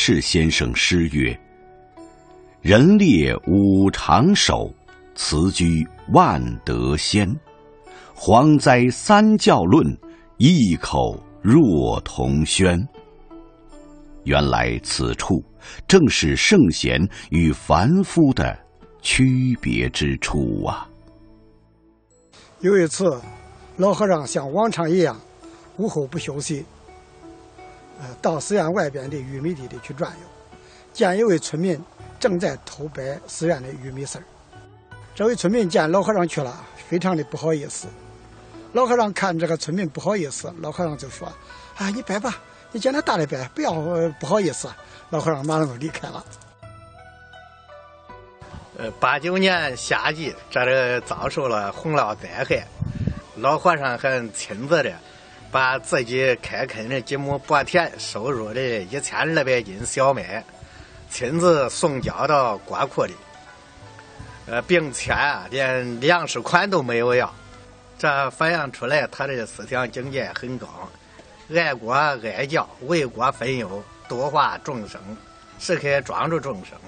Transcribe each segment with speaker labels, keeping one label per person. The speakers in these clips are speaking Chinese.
Speaker 1: 士先生诗曰：“人列五常守，辞居万德先。蝗灾三教论，异口若同轩。”原来此处正是圣贤与凡夫的区别之处啊。
Speaker 2: 有一次，老和尚像往常一样，午后不休息，到寺院外边的玉米地里去转悠，见一位村民正在偷掰寺院的玉米丝儿。这位村民见老和尚去了，非常的不好意思。老和尚看这个村民不好意思，老和尚就说：“啊，你掰吧，你见他大的掰，不要不好意思。”老和尚马上就离开了。
Speaker 3: 89年夏季，这里遭受了洪涝灾害，老和尚还亲自的把自己开垦的几亩薄田收入的1200斤小麦，亲自送交到国库里，并且连粮食款都没有要。这反映出来他的思想境界很高，爱国爱教，为国分忧，度化众生，时刻庄助众生。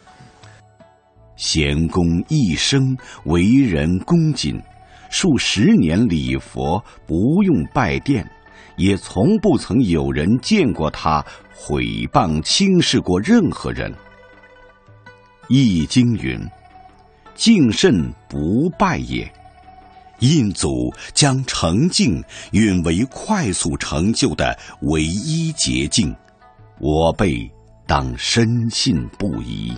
Speaker 1: 贤公一生为人恭谨，数10年礼佛，不用拜殿，也从不曾有人见过他毁谤轻视过任何人。易经云：“敬慎不败也。”印祖将诚敬允为快速成就的唯一捷径，我辈当深信不疑。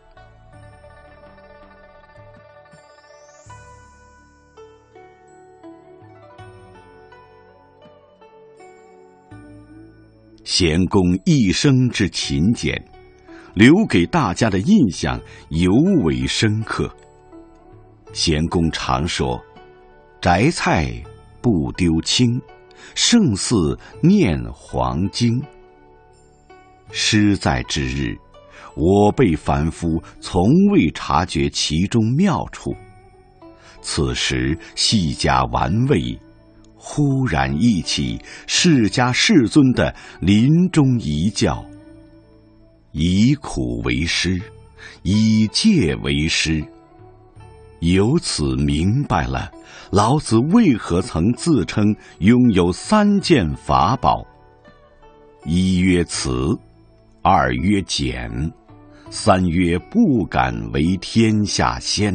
Speaker 1: 贤公一生之勤俭，留给大家的印象尤为深刻。贤公常说：“摘菜不丢青，胜似念黄经。”诗在之日，我辈凡夫从未察觉其中妙处。此时细加玩味，忽然忆起释迦世尊的临终遗教：“以苦为师，以戒为师。”由此明白了老子为何曾自称拥有3件法宝：一曰慈，二曰俭，三曰不敢为天下先。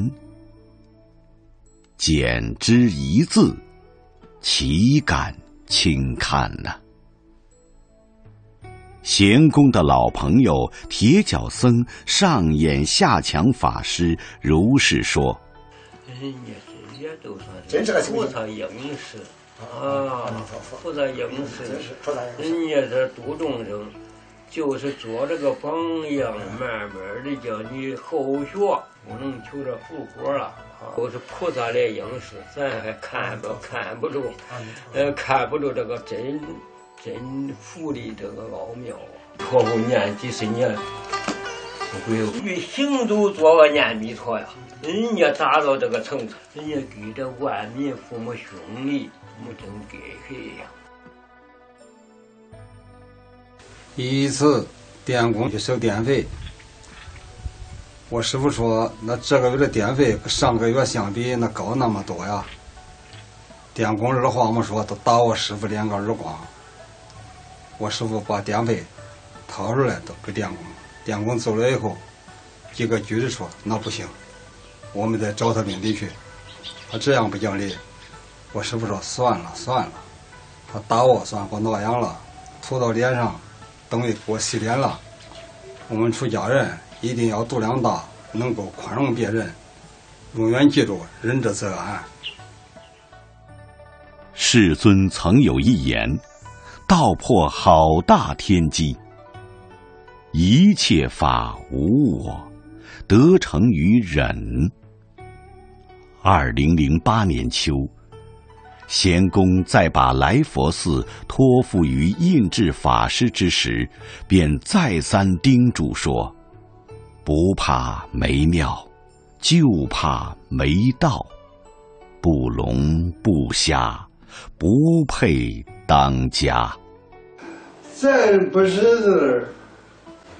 Speaker 1: 俭之一字，岂敢轻看呢？贤公的老朋友铁脚僧上演下强法师如是说：“
Speaker 4: 人家这些都算是菩萨应时啊，菩萨应时，人家这度众生，就是做这个榜样，慢慢的叫你后学，不能求这复活了。都是菩萨来应时，咱还看不住，看不住这个真福的这个奥妙。托付念几十年，不会越行走做个念弥陀呀。人家达到这个层次，人家给这万民父母兄弟，没真给谁呀。”
Speaker 5: 一次电工去收电费，我师傅说：“那这个月的电费跟上个月相比，那高那么多呀。”电工二话没说，都打我师傅2个耳光。我师傅把电费掏出来都给电工，电工走了以后，几个局子说：“那不行，我们再找他领地去。”他这样不讲理。我师傅说：“算了，他打我算给我挠痒了，涂到脸上，等于给我洗脸了。我们出家人一定要度量大，能够宽容别人，永远记住仁者则安。”
Speaker 1: 世尊曾有一言，道破好大天机：“一切法无我，得成于忍。”2008年秋，贤公在把来佛寺托付于印制法师之时，便再三叮嘱说：“不怕没庙，就怕没道。不聋不瞎，不配当家。”
Speaker 6: 咱不识字，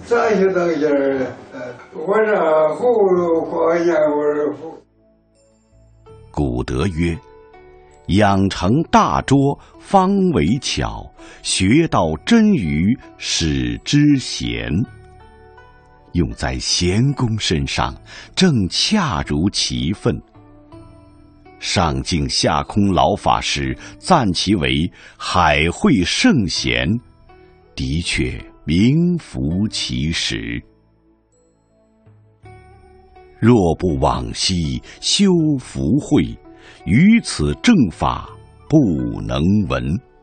Speaker 6: 这些东西我这葫芦过烟味糊。
Speaker 1: 古德曰：养成大拙，方为巧；学到真愚，使之贤。用在贤公身上，正恰如其分。上敬下空老法师赞其为海会圣贤，的确名副其实。若不往昔修福慧，于此正法不能闻。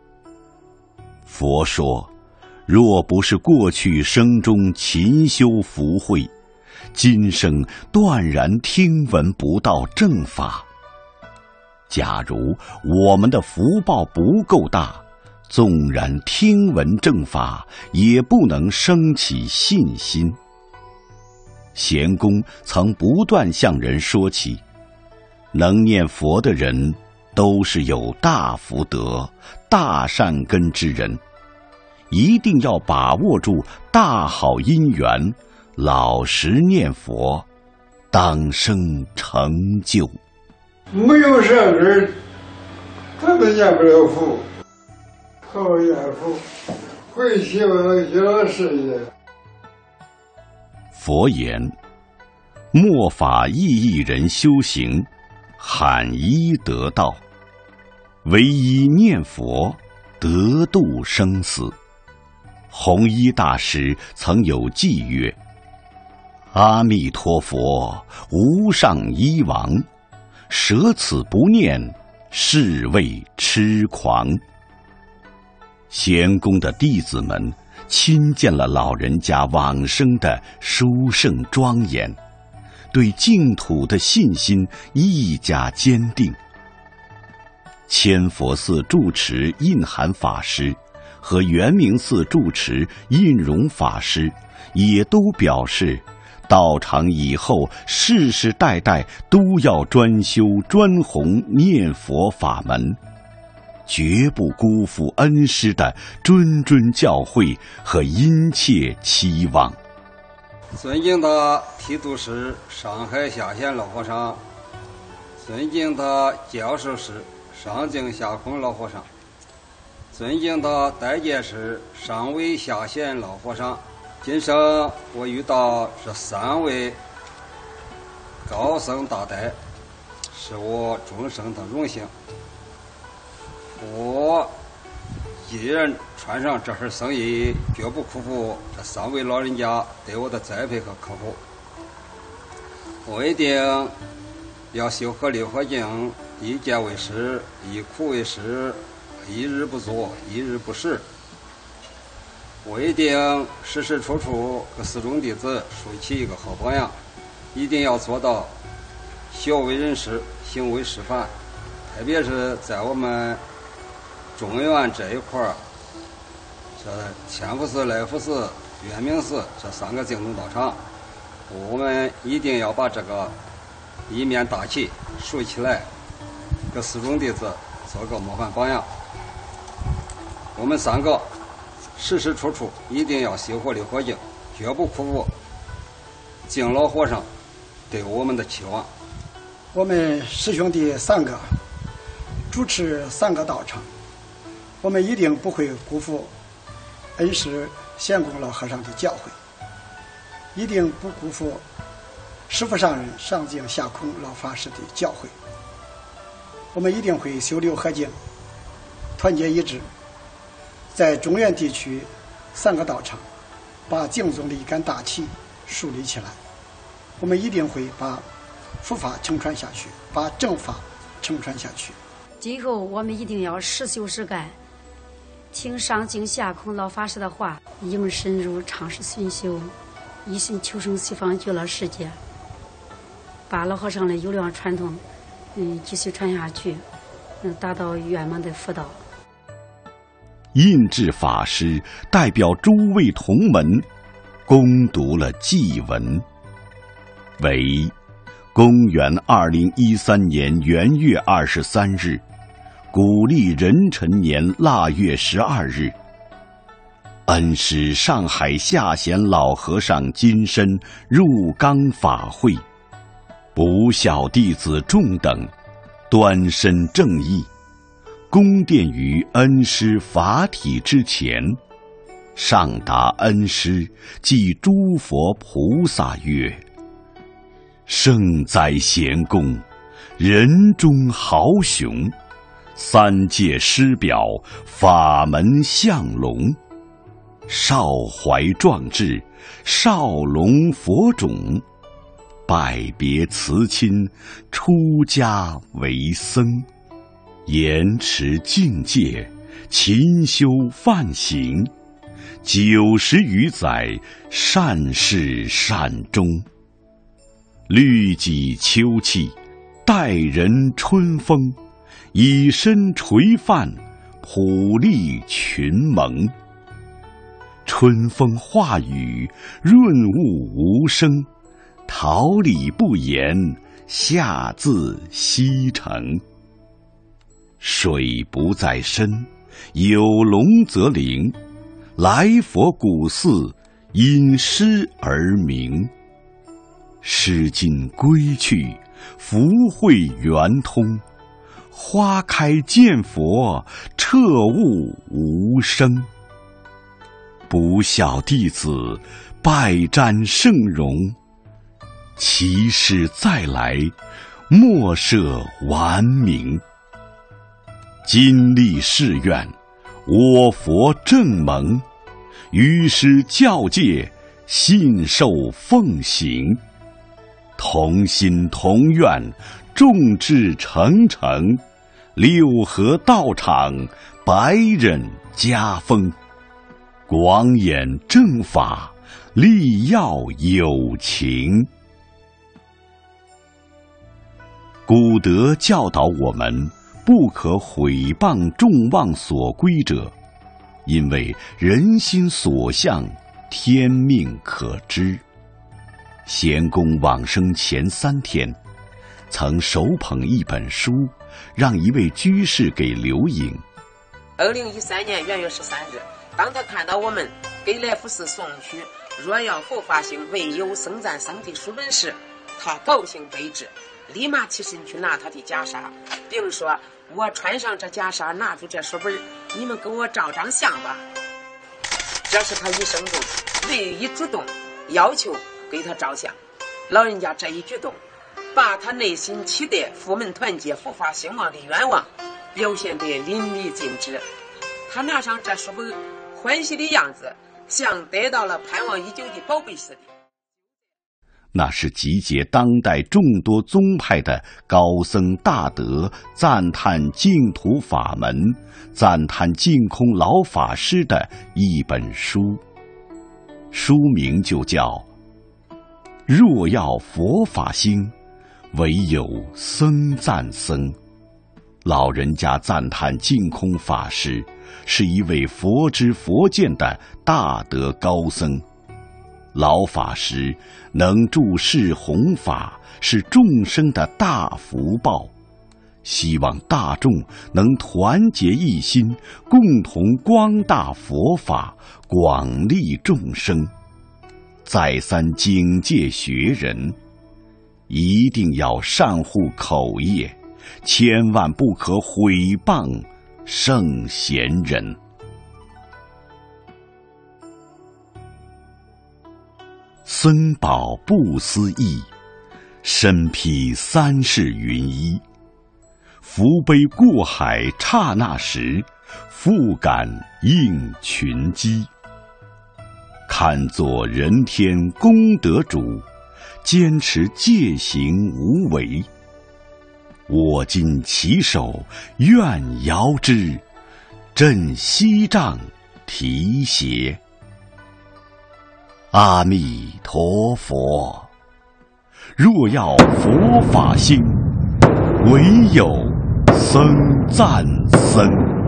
Speaker 1: 佛说，若不是过去生中勤修福慧，今生断然听闻不到正法。假如我们的福报不够大，纵然听闻正法，也不能生起信心。贤公曾不断向人说起，能念佛的人都是有大福德、大善根之人，一定要把握住大好因缘，老实念佛，当生成就。
Speaker 6: 没有善根，他们念不了佛，好念佛，会希望小事业。
Speaker 1: 佛言：末法意义人修行，罕一得道，唯一念佛，得度生死。弘一大师曾有偈曰：阿弥陀佛，无上一王，舍此不念，是谓痴狂。贤公的弟子们亲见了老人家往生的殊胜庄严，对净土的信心愈加坚定。千佛寺住持印涵法师和圆明寺住持印容法师也都表示，道场以后世世代代都要专修专弘念佛法门，绝不辜负恩师的谆谆教诲和殷切期望。
Speaker 5: 尊敬的提督师上海下县老和尚，尊敬的教授师上敬下空老和尚，尊敬的代监师上位下县老和尚，今生我遇到这3位高僧大德，是我终生的荣幸。我一人穿上这份僧衣，绝不辜负这3位老人家对我的栽培和呵护。我一定要修合六合敬，一戒为师，一苦为师，一日不作，一日不食。我一定时时处处给寺中弟子树起一个好榜样，一定要做到学为人师，行为示范。特别是在我们中原这一块儿，这千佛寺、来福寺、圆明寺这3个净土道场，我们一定要把这个一面大旗竖起来，给寺中弟子做个模范榜样。我们3个时时处处一定要修活六合敬，绝不辜负敬老和尚对我们的期望。
Speaker 2: 我们师兄弟3个主持3个道场，我们一定不会辜负恩师贤公老和尚的教诲，一定不辜负师父上人上敬下空老法师的教诲。我们一定会修六合敬，团结一致，在中原地区3个道场把净宗的一杆大旗树立起来。我们一定会把佛法承传下去，把正法承传下去。
Speaker 7: 今后我们一定要实修实干，听上敬下空老法师的话，应深入常识熏修，一心求生西方极乐世界，把老和尚的优良传统继续传下去，达到圆满的佛道。
Speaker 1: 印智法师代表诸位同门恭读了祭文，为公元2013年元月23日，古历壬辰年腊月12日， 恩师上海下贤老和尚金身入冈法会，不孝弟子众等端身正义，恭奠于恩师法体之前，上达恩师即诸佛菩萨曰：圣哉贤公，人中豪雄，三界师表，法门相龙，少怀壮志，少龙佛种，拜别辞亲，出家为僧，严持境界，勤修梵行，90余载，善始善终，律己秋气，待人春风，以身垂范，普利群蒙。春风化雨，润物无声，桃李不言，下自西成。水不在深，有龙则灵，来佛古寺，因诗而名。诗经归去，福慧圆通，花开见佛，彻悟无生。不孝弟子，拜占圣容，其师再来，莫设顽名。今立誓愿，我佛正蒙，于师教戒，信受奉行。同心同愿，众志成城，六合道场，百忍家风。广演正法，力要有情。古德教导我们，不可毁谤众望所归者，因为人心所向，天命可知。贤公往生前3天，曾手捧一本书，让一位居士给留影。
Speaker 8: 2013年元月13日，当他看到我们给来福寺送去若要佛法行唯有僧赞僧的书本时，他高兴悲至，立马起身去拿他的袈裟，并说：我穿上这袈裟，拿住这书本，你们跟我照张相吧。这是他一生中唯一主动要求给他照相。老人家这一举动，把他内心期待佛门团结、佛法兴旺的愿望表现得淋漓尽致。他拿上这书本，欢喜的样子像得到了盼望已久的宝贝似的。
Speaker 1: 那是集结当代众多宗派的高僧大德赞叹净土法门、赞叹净空老法师的一本书，书名就叫若要佛法兴，唯有僧赞僧。老人家赞叹净空法师是一位佛知佛见的大德高僧，老法师能注释弘法，是众生的大福报，希望大众能团结一心，共同光大佛法，广利众生。再三警戒学人，一定要善护口业，千万不可毁谤圣贤人。僧宝不思议，身披3世云衣。福杯过海刹那时，复感应群机。看作人天功德主，坚持戒行无为。我今起手，愿遥之，振西杖提携。阿弥陀佛，若要佛法兴，唯有僧赞僧。